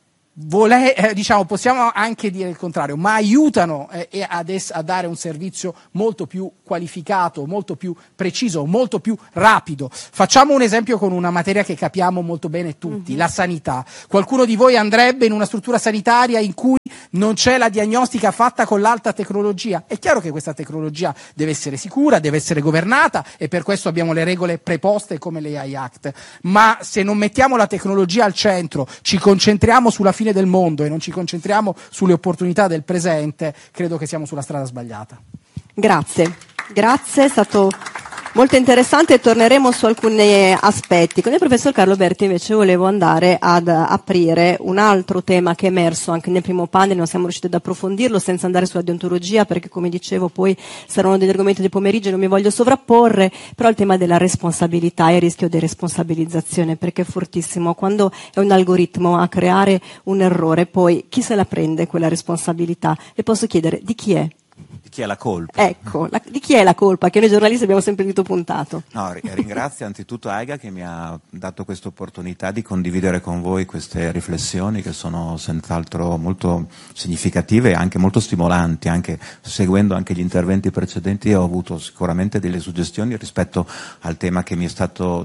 Speaker 10: possiamo anche dire il contrario, ma aiutano a dare un servizio molto più qualificato, molto più preciso, molto più rapido. Facciamo un esempio con una materia che capiamo molto bene tutti, la sanità. Qualcuno di voi andrebbe in una struttura sanitaria in cui non c'è la diagnostica fatta con l'alta tecnologia? È chiaro che questa tecnologia deve essere sicura, deve essere governata, e per questo abbiamo le regole preposte come l'AI Act. Ma se non mettiamo la tecnologia al centro, ci concentriamo sulla fine del mondo e non ci concentriamo sulle opportunità del presente, credo che siamo sulla strada sbagliata.
Speaker 2: Grazie, è stato molto interessante, e torneremo su alcuni aspetti. Con il professor Carlo Berti invece volevo andare ad aprire un altro tema che è emerso anche nel primo panel, non siamo riusciti ad approfondirlo senza andare sulla deontologia, perché come dicevo poi saranno degli argomenti del pomeriggio e non mi voglio sovrapporre, però il tema della responsabilità e il rischio di responsabilizzazione, perché è fortissimo. Quando è un algoritmo a creare un errore, poi chi se la prende quella responsabilità? Le posso chiedere di chi è?
Speaker 11: Chi è la colpa?
Speaker 2: Ecco, di chi è la colpa? Che noi giornalisti abbiamo sempre dito puntato.
Speaker 11: No, ringrazio anzitutto Aiga che mi ha dato questa opportunità di condividere con voi queste riflessioni che sono senz'altro molto significative e anche molto stimolanti. Anche seguendo anche gli interventi precedenti ho avuto sicuramente delle suggestioni rispetto al tema che mi è stato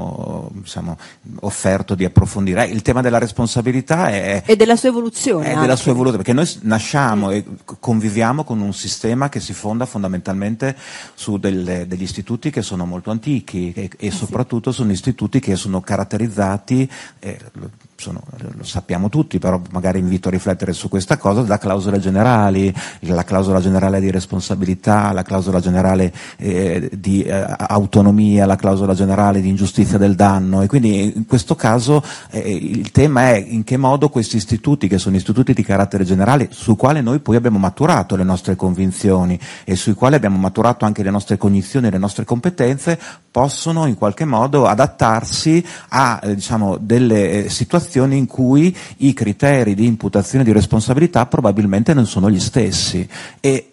Speaker 11: offerto di approfondire. Il tema della responsabilità e
Speaker 2: della sua evoluzione.
Speaker 11: È della sua evoluzione, perché noi nasciamo e conviviamo con un sistema che si fonda fondamentalmente su degli istituti che sono molto antichi e soprattutto sono istituti che sono caratterizzati, lo sappiamo tutti, però magari invito a riflettere su questa cosa, da clausole generali, la clausola generale di responsabilità, la clausola generale di autonomia, la clausola generale di ingiustizia del danno, e quindi in questo caso il tema è in che modo questi istituti, che sono istituti di carattere generale, su quale noi poi abbiamo maturato le nostre convinzioni e sui quali abbiamo maturato anche le nostre cognizioni e le nostre competenze, possono in qualche modo adattarsi a delle situazioni in cui i criteri di imputazione di responsabilità probabilmente non sono gli stessi, e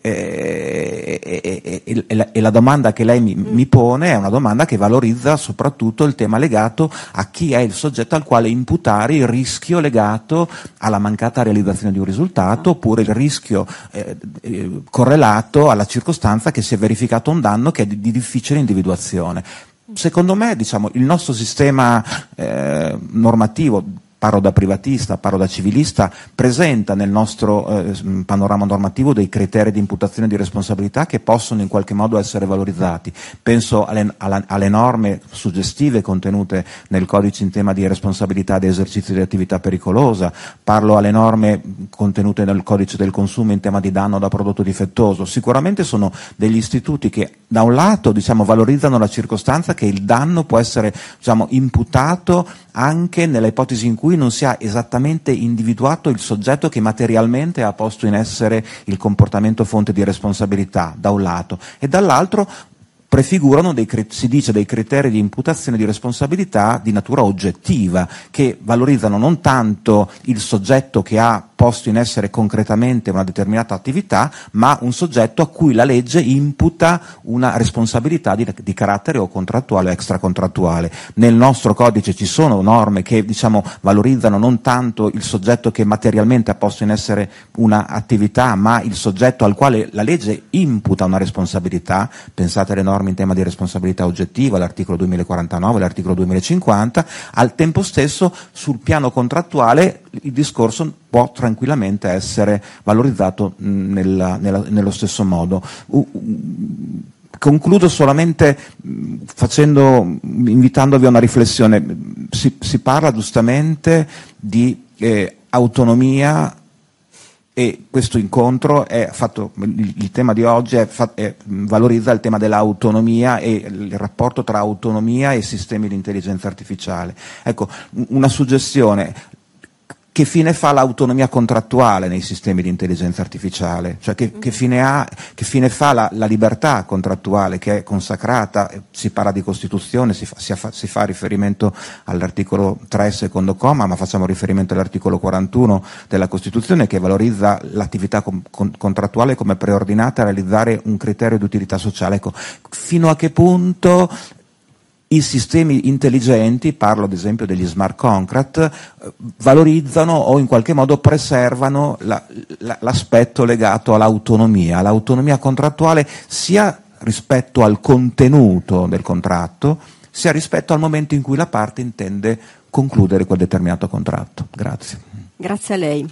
Speaker 11: la domanda che lei mi pone è una domanda che valorizza soprattutto il tema legato a chi è il soggetto al quale imputare il rischio legato alla mancata realizzazione di un risultato, oppure il rischio correlato alla circostanza che si è verificato un danno che è di difficile individuazione. Secondo me, il nostro sistema normativo, parlo da privatista, parlo da civilista, presenta nel nostro panorama normativo dei criteri di imputazione di responsabilità che possono in qualche modo essere valorizzati. Penso alle norme suggestive contenute nel codice in tema di responsabilità di esercizio di attività pericolosa, parlo alle norme contenute nel codice del consumo in tema di danno da prodotto difettoso. Sicuramente sono degli istituti che da un lato valorizzano la circostanza che il danno può essere imputato anche nelle ipotesi in cui non si ha esattamente individuato il soggetto che materialmente ha posto in essere il comportamento fonte di responsabilità, da un lato, e dall'altro prefigurano si dice dei criteri di imputazione di responsabilità di natura oggettiva, che valorizzano non tanto il soggetto che ha posto in essere concretamente una determinata attività, ma un soggetto a cui la legge imputa una responsabilità di carattere o contrattuale o extracontrattuale. Nel nostro codice ci sono norme che valorizzano non tanto il soggetto che materialmente ha posto in essere una attività, ma il soggetto al quale la legge imputa una responsabilità. Pensate alle norme in tema di responsabilità oggettiva, l'articolo 2049, l'articolo 2050. Al tempo stesso, sul piano contrattuale, il discorso può tranquillamente essere valorizzato nello stesso modo. concludo solamente invitandovi a una riflessione. Si parla giustamente di autonomia, e questo incontro il tema di oggi valorizza il tema dell'autonomia e il rapporto tra autonomia e sistemi di intelligenza artificiale. Ecco, una suggestione: che fine fa l'autonomia contrattuale nei sistemi di intelligenza artificiale? Cioè che fine fa la libertà contrattuale, che è consacrata? Si parla di Costituzione, si fa riferimento all'articolo 3 secondo comma, ma facciamo riferimento all'articolo 41 della Costituzione, che valorizza l'attività contrattuale come preordinata a realizzare un criterio di utilità sociale. Ecco, fino a che punto i sistemi intelligenti, parlo ad esempio degli smart contract, valorizzano o in qualche modo preservano l'aspetto legato all'autonomia contrattuale, sia rispetto al contenuto del contratto, sia rispetto al momento in cui la parte intende concludere quel determinato contratto. Grazie.
Speaker 2: Grazie a lei.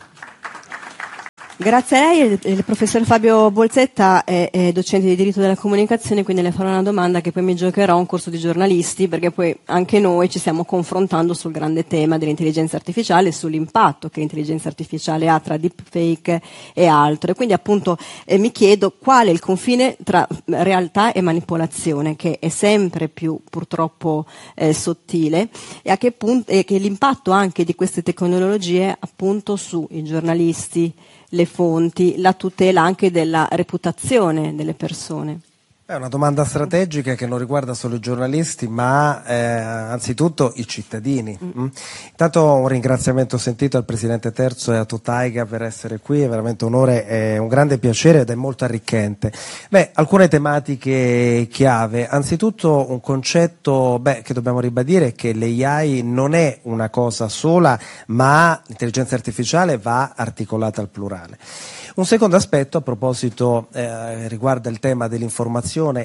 Speaker 2: Grazie a lei. Il professor Fabio Bolzetta è docente di diritto della comunicazione, quindi le farò una domanda che poi mi giocherò a un corso di giornalisti, perché poi anche noi ci stiamo confrontando sul grande tema dell'intelligenza artificiale e sull'impatto che l'intelligenza artificiale ha tra deepfake e altro. E quindi appunto mi chiedo qual è il confine tra realtà e manipolazione, che è sempre più purtroppo sottile, e a che punto e che l'impatto anche di queste tecnologie appunto sui giornalisti, le fonti, la tutela anche della reputazione delle persone.
Speaker 12: È una domanda strategica che non riguarda solo i giornalisti, ma anzitutto i cittadini. Intanto un ringraziamento sentito al Presidente Terzo e a Totaiga per essere qui, è veramente un onore, è un grande piacere ed è molto arricchente. Alcune tematiche chiave. Anzitutto un concetto che dobbiamo ribadire è che l'AI non è una cosa sola, ma l'intelligenza artificiale va articolata al plurale. Un secondo aspetto, a proposito, riguarda il tema dell'informazione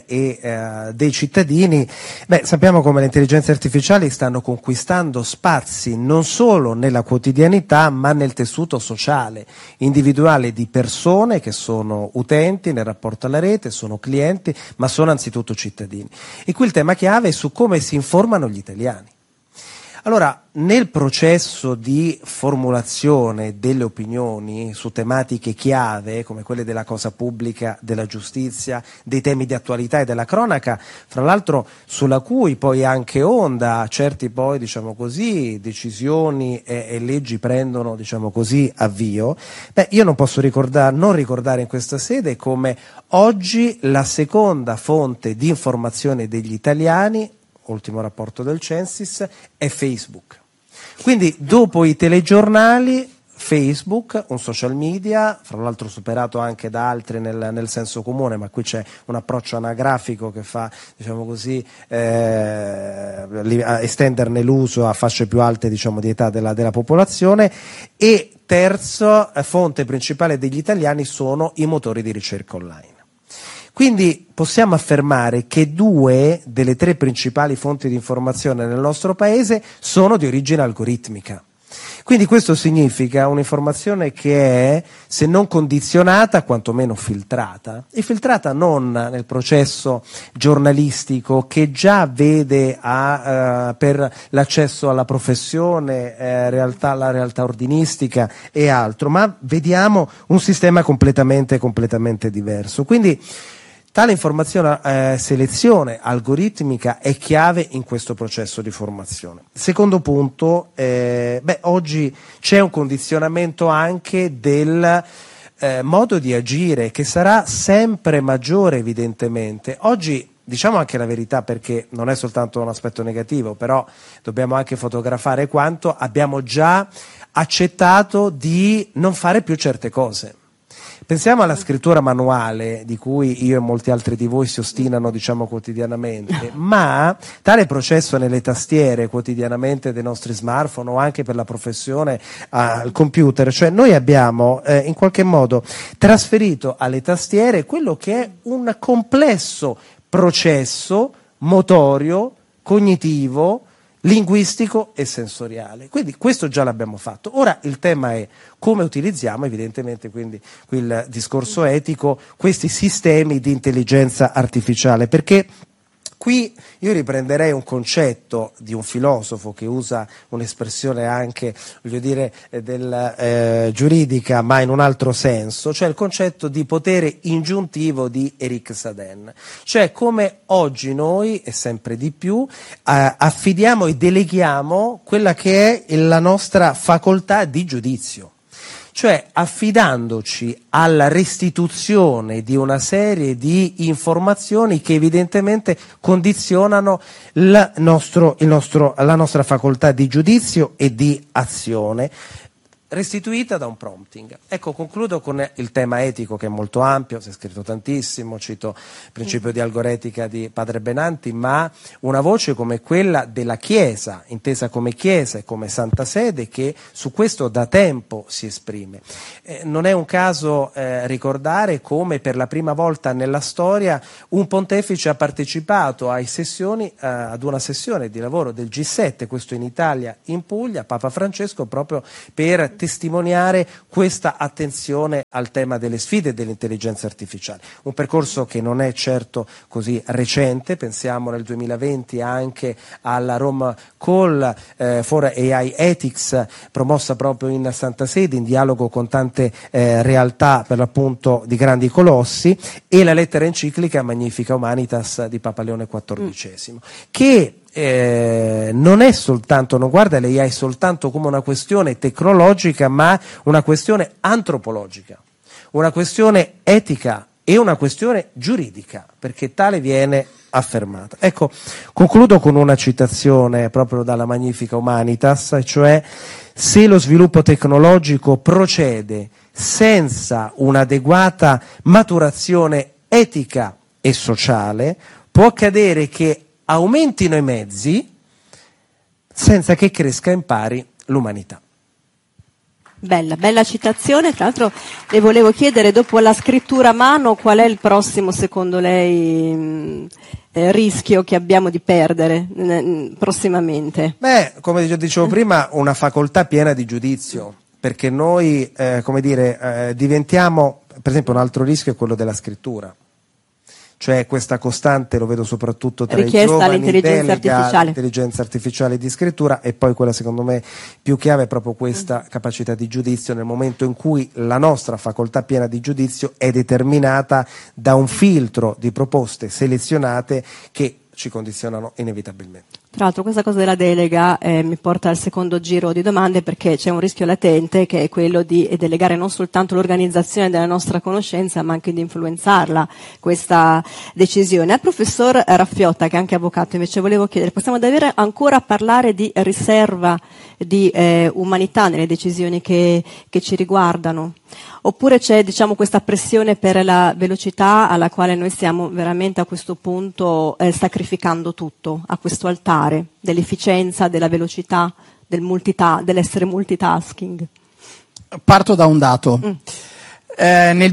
Speaker 12: e dei cittadini. Sappiamo come le intelligenze artificiali stanno conquistando spazi non solo nella quotidianità, ma nel tessuto sociale, individuale di persone che sono utenti nel rapporto alla rete, sono clienti, ma sono anzitutto cittadini. E qui il tema chiave è su come si informano gli italiani. Allora, nel processo di formulazione delle opinioni su tematiche chiave, come quelle della cosa pubblica, della giustizia, dei temi di attualità e della cronaca, fra l'altro sulla cui poi anche onda certi poi, diciamo così, decisioni e leggi prendono, diciamo così, avvio, io non posso non ricordare in questa sede come oggi la seconda fonte di informazione degli italiani, ultimo rapporto del Censis, è Facebook. Quindi dopo i telegiornali, Facebook, un social media, fra l'altro superato anche da altri nel senso comune, ma qui c'è un approccio anagrafico che fa, diciamo così, estenderne l'uso a fasce più alte, diciamo, di età della popolazione. E terzo, fonte principale degli italiani sono i motori di ricerca online. Quindi possiamo affermare che 2 delle 3 principali fonti di informazione nel nostro paese sono di origine algoritmica. Quindi questo significa un'informazione che è, se non condizionata, quantomeno filtrata, e filtrata non nel processo giornalistico che già vede per l'accesso alla professione, la realtà ordinistica e altro, ma vediamo un sistema completamente diverso. Quindi tale informazione, selezione algoritmica è chiave in questo processo di formazione. Secondo punto, oggi c'è un condizionamento anche del modo di agire che sarà sempre maggiore evidentemente. Oggi diciamo anche la verità, perché non è soltanto un aspetto negativo, però dobbiamo anche fotografare quanto abbiamo già accettato di non fare più certe cose. Pensiamo alla scrittura manuale, di cui io e molti altri di voi si ostinano, diciamo, quotidianamente, ma tale processo nelle tastiere quotidianamente dei nostri smartphone o anche per la professione al computer, cioè noi abbiamo in qualche modo trasferito alle tastiere quello che è un complesso processo motorio, cognitivo, linguistico e sensoriale. Quindi questo già l'abbiamo fatto. Ora il tema è come utilizziamo, evidentemente, quindi il discorso etico, questi sistemi di intelligenza artificiale, perché qui io riprenderei un concetto di un filosofo che usa un'espressione anche, voglio dire, giuridica, ma in un altro senso, cioè il concetto di potere ingiuntivo di Eric Saden, cioè come oggi noi, e sempre di più, affidiamo e deleghiamo quella che è la nostra facoltà di giudizio. Cioè affidandoci alla restituzione di una serie di informazioni che evidentemente condizionano la nostra facoltà di giudizio e di azione, restituita da un prompting. Ecco, concludo con il tema etico, che è molto ampio, si è scritto tantissimo, cito il principio di algoretica di Padre Benanti, ma una voce come quella della Chiesa, intesa come Chiesa e come Santa Sede, che su questo da tempo si esprime. Non è un caso ricordare come per la prima volta nella storia un pontefice ha partecipato ad una sessione di lavoro del G7, questo in Italia, in Puglia, Papa Francesco, proprio per testimoniare questa attenzione al tema delle sfide dell'intelligenza artificiale. Un percorso che non è certo così recente, pensiamo nel 2020 anche alla Rome Call for AI Ethics, promossa proprio in Santa Sede, in dialogo con tante realtà per l'appunto di grandi colossi, e la lettera enciclica Magnifica Humanitas di Papa Leone XIV, che non è soltanto, non guarda l'AI soltanto come una questione tecnologica, ma una questione antropologica, una questione etica e una questione giuridica, perché tale viene affermata. Ecco, concludo con una citazione proprio dalla Magnifica Humanitas, cioè: se lo sviluppo tecnologico procede senza un'adeguata maturazione etica e sociale, può accadere che aumentino i mezzi senza che cresca in pari l'umanità.
Speaker 2: Bella citazione. Tra l'altro le volevo chiedere, dopo la scrittura a mano, qual è il prossimo, secondo lei, rischio che abbiamo di perdere prossimamente?
Speaker 12: Come dicevo prima, una facoltà piena di giudizio, perché noi diventiamo, per esempio, un altro rischio è quello della scrittura. Cioè questa costante, lo vedo soprattutto tra
Speaker 2: richiesta
Speaker 12: i giovani,
Speaker 2: all'intelligenza
Speaker 12: artificiale di scrittura, e poi quella secondo me più chiave è proprio questa capacità di giudizio, nel momento in cui la nostra facoltà piena di giudizio è determinata da un filtro di proposte selezionate che ci condizionano inevitabilmente.
Speaker 2: Tra l'altro questa cosa della delega mi porta al secondo giro di domande, perché c'è un rischio latente che è quello di delegare non soltanto l'organizzazione della nostra conoscenza, ma anche di influenzarla, questa decisione. Al professor Raffiotta, che è anche avvocato, invece volevo chiedere: possiamo davvero ancora parlare di riserva di umanità nelle decisioni che ci riguardano? Oppure c'è, questa pressione per la velocità alla quale noi stiamo veramente a questo punto sacrificando tutto a questo altare dell'efficienza, della velocità, dell'essere multitasking?
Speaker 10: Parto da un dato. Nel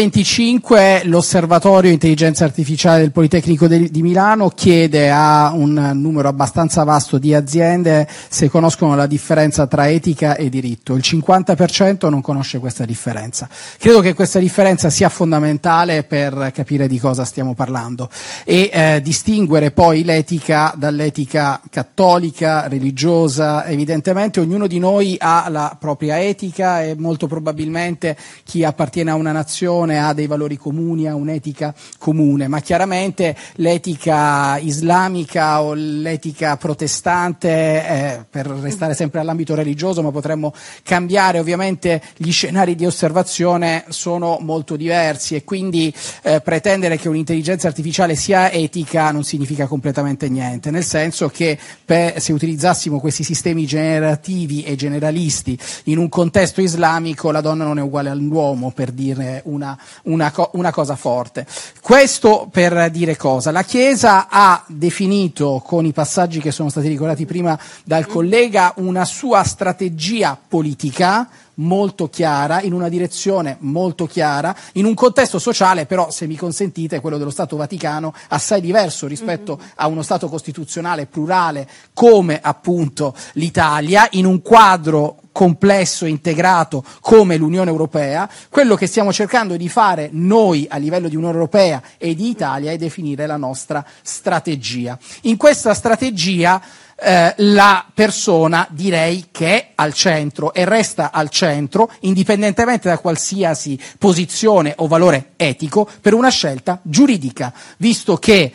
Speaker 10: 2025 l'Osservatorio Intelligenza Artificiale del Politecnico di Milano chiede a un numero abbastanza vasto di aziende se conoscono la differenza tra etica e diritto. Il 50% non conosce questa differenza. Credo che questa differenza sia fondamentale per capire di cosa stiamo parlando e distinguere poi l'etica dall'etica cattolica, religiosa. Evidentemente ognuno di noi ha la propria etica e molto probabilmente chi appartiene a una nazione ha dei valori comuni, ha un'etica comune, ma chiaramente l'etica islamica o l'etica protestante, per restare sempre all'ambito religioso, ma potremmo cambiare ovviamente gli scenari di osservazione, sono molto diversi, e quindi pretendere che un'intelligenza artificiale sia etica non significa completamente niente, nel senso che se utilizzassimo questi sistemi generativi e generalisti in un contesto islamico, la donna non è uguale all'uomo, per dire una cosa forte. Questo per dire cosa? La Chiesa ha definito, con i passaggi che sono stati ricordati prima dal collega, una sua strategia politica molto chiara, in una direzione molto chiara, in un contesto sociale però, se mi consentite, quello dello Stato Vaticano, assai diverso rispetto a uno Stato costituzionale plurale come appunto l'Italia, in un quadro complesso e integrato come l'Unione Europea. Quello che stiamo cercando di fare noi a livello di Unione Europea e di Italia è definire la nostra strategia. In questa strategia la persona, direi, che è al centro e resta al centro indipendentemente da qualsiasi posizione o valore etico, per una scelta giuridica, visto che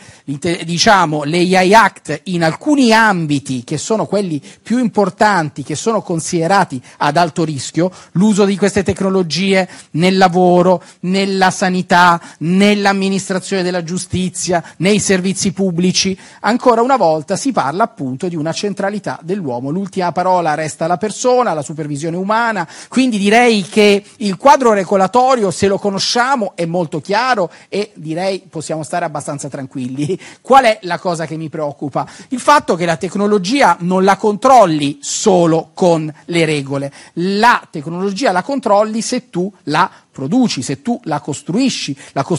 Speaker 10: l'AI Act in alcuni ambiti che sono quelli più importanti, che sono considerati ad alto rischio, l'uso di queste tecnologie nel lavoro, nella sanità, nell'amministrazione della giustizia, nei servizi pubblici, ancora una volta si parla appunto di una centralità dell'uomo. L'ultima parola resta la persona, la supervisione umana, quindi direi che il quadro regolatorio, se lo conosciamo, è molto chiaro e direi possiamo stare abbastanza tranquilli. Qual è la cosa che mi preoccupa? Il fatto che la tecnologia non la controlli solo con le regole, la tecnologia la controlli se tu la produci, se tu la costruisci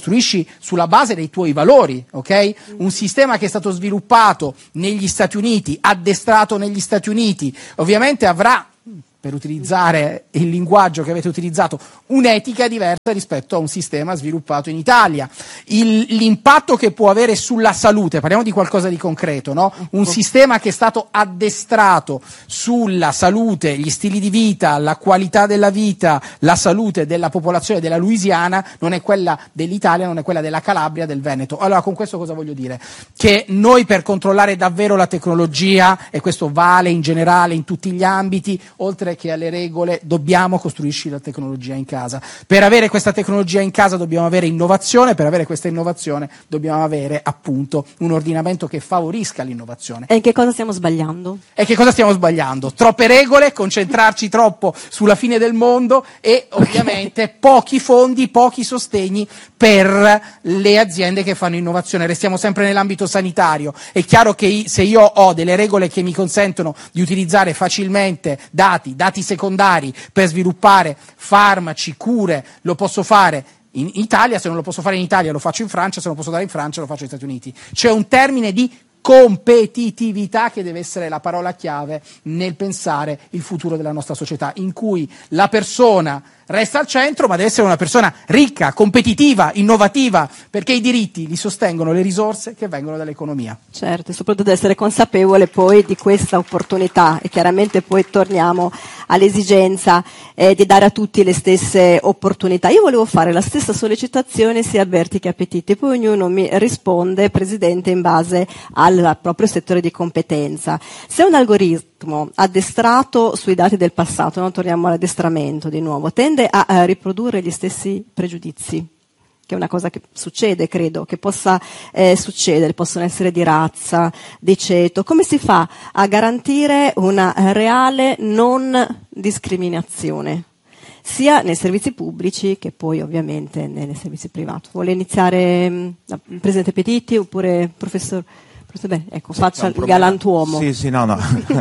Speaker 10: sulla base dei tuoi valori, ok? Un sistema che è stato sviluppato negli Stati Uniti, addestrato negli Stati Uniti, ovviamente avrà, per utilizzare il linguaggio che avete utilizzato, un'etica diversa rispetto a un sistema sviluppato in Italia. L'impatto che può avere sulla salute, parliamo di qualcosa di concreto, no? Un sistema che è stato addestrato sulla salute, gli stili di vita, la qualità della vita, la salute della popolazione della Louisiana non è quella dell'Italia, non è quella della Calabria, del Veneto. Allora, con questo cosa voglio dire? Che noi, per controllare davvero la tecnologia, e questo vale in generale in tutti gli ambiti, oltre che alle regole, dobbiamo costruirci la tecnologia in casa. Per avere questa tecnologia in casa dobbiamo avere innovazione, per avere questa innovazione dobbiamo avere appunto un ordinamento che favorisca l'innovazione.
Speaker 2: E in che cosa stiamo sbagliando?
Speaker 10: Troppe regole, concentrarci troppo sulla fine del mondo e ovviamente pochi fondi, pochi sostegni per le aziende che fanno innovazione. Restiamo sempre nell'ambito sanitario. È chiaro che se io ho delle regole che mi consentono di utilizzare facilmente dati secondari per sviluppare farmaci, cure, lo posso fare in Italia. Se non lo posso fare in Italia lo faccio in Francia, se non lo posso dare in Francia lo faccio negli Stati Uniti. C'è un termine di competitività che deve essere la parola chiave nel pensare il futuro della nostra società, in cui la persona resta al centro, ma deve essere una persona ricca, competitiva, innovativa, perché i diritti li sostengono le risorse che vengono dall'economia.
Speaker 2: Certo, e soprattutto deve essere consapevole poi di questa opportunità, e chiaramente poi torniamo all'esigenza di dare a tutti le stesse opportunità. Io volevo fare la stessa sollecitazione sia a Berti che a Petitti, poi ognuno mi risponde, Presidente, in base al proprio settore di competenza. Se un algoritmo addestrato sui dati del passato, non torniamo all'addestramento di nuovo, tende a riprodurre gli stessi pregiudizi, che è una cosa che succede, credo, che possa succedere, possono essere di razza, di ceto, come si fa a garantire una reale non discriminazione, sia nei servizi pubblici che poi ovviamente nei servizi privati? Vuole iniziare il Presidente Petitti oppure Professor? Beh, ecco, faccia il galantuomo.
Speaker 11: Sì, no.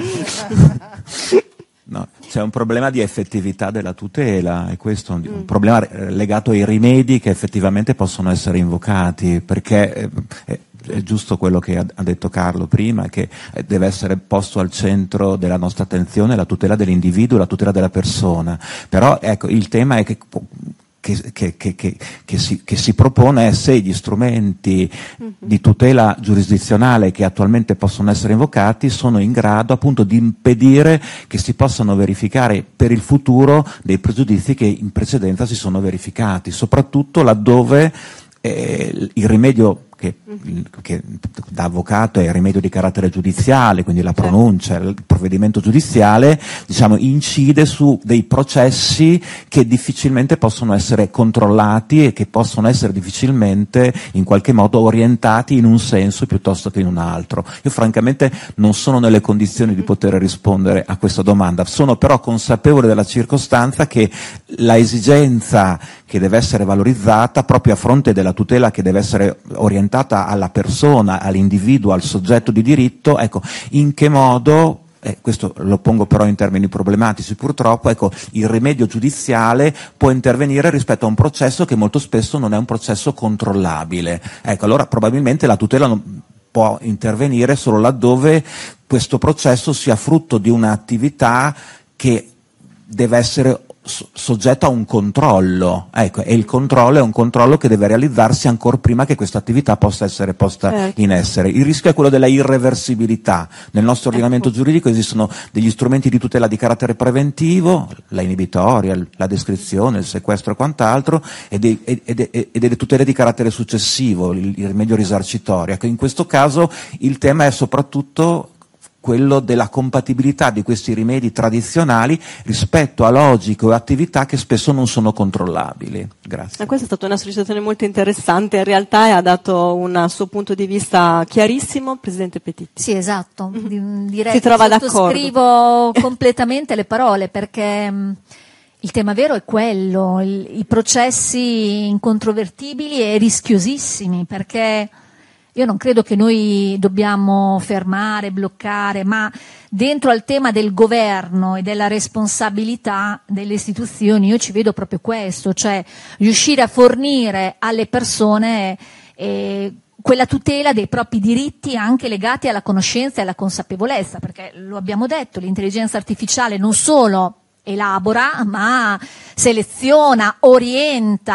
Speaker 11: No, c'è un problema di effettività della tutela, e questo è un problema legato ai rimedi che effettivamente possono essere invocati, perché è giusto quello che ha detto Carlo prima, che deve essere posto al centro della nostra attenzione la tutela dell'individuo, la tutela della persona. Però ecco, il tema è che si propone se gli strumenti di tutela giurisdizionale che attualmente possono essere invocati sono in grado appunto di impedire che si possano verificare per il futuro dei pregiudizi che in precedenza si sono verificati, soprattutto laddove il rimedio che da avvocato è il rimedio di carattere giudiziale, quindi la pronuncia, il provvedimento giudiziale, diciamo, incide su dei processi che difficilmente possono essere controllati e che possono essere difficilmente in qualche modo orientati in un senso piuttosto che in un altro. Io francamente non sono nelle condizioni di poter rispondere a questa domanda, sono però consapevole della circostanza che la esigenza che deve essere valorizzata proprio a fronte della tutela che deve essere orientata alla persona, all'individuo, al soggetto di diritto, ecco, in che modo questo lo pongo però in termini problematici purtroppo, ecco, il rimedio giudiziale può intervenire rispetto a un processo che molto spesso non è un processo controllabile. Ecco, allora probabilmente la tutela non può intervenire solo laddove questo processo sia frutto di un'attività che deve essere soggetto a un controllo, ecco, e il controllo è un controllo che deve realizzarsi ancora prima che questa attività possa essere posta in essere. Il rischio è quello della irreversibilità. Nel nostro ordinamento giuridico esistono degli strumenti di tutela di carattere preventivo, la inibitoria, la descrizione, il sequestro e quant'altro, e delle tutele di carattere successivo, il rimedio risarcitorio. Ecco, in questo caso il tema è soprattutto quello della compatibilità di questi rimedi tradizionali rispetto a logiche o attività che spesso non sono controllabili. Grazie.
Speaker 2: Questa è stata una sollecitazione molto interessante, in realtà ha dato un suo punto di vista chiarissimo, Presidente Petitti.
Speaker 9: Sì, esatto, direi
Speaker 2: si trova d'accordo.
Speaker 9: Sottoscrivo completamente le parole, perché il tema vero è quello, i processi incontrovertibili e rischiosissimi, perché io non credo che noi dobbiamo fermare, bloccare, ma dentro al tema del governo e della responsabilità delle istituzioni io ci vedo proprio questo, cioè riuscire a fornire alle persone quella tutela dei propri diritti anche legati alla conoscenza e alla consapevolezza, perché lo abbiamo detto, l'intelligenza artificiale non solo elabora, ma seleziona, orienta,